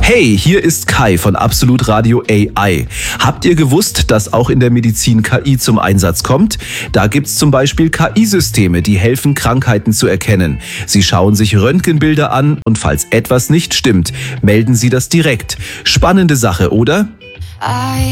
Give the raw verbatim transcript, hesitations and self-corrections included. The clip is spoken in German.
Hey, hier ist Kai von Absolut Radio A I. Habt ihr gewusst, dass auch in der Medizin K I zum Einsatz kommt? Da gibt's zum Beispiel K I-Systeme, die helfen, Krankheiten zu erkennen. Sie schauen sich Röntgenbilder an und falls etwas nicht stimmt, melden sie das direkt. Spannende Sache, oder?